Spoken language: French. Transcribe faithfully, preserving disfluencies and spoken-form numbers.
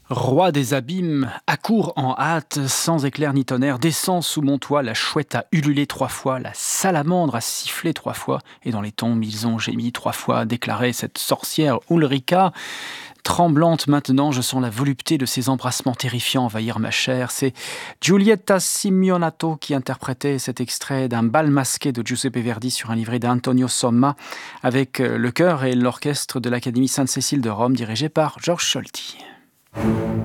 Roi des abîmes, accours en hâte, sans éclair ni tonnerre, descend sous mon toit, la chouette a ululé trois fois, la salamandre a sifflé trois fois, et dans les tombes ils ont gémi trois fois, déclarait cette sorcière Ulrika. Tremblante maintenant, je sens la volupté de ces embrassements terrifiants envahir ma chair. C'est Giulietta Simeonato qui interprétait cet extrait d'un bal masqué de Giuseppe Verdi sur un livret d'Antonio Somma, avec le chœur et l'orchestre de l'Académie Sainte-Cécile de Rome, dirigé par Georges Solti.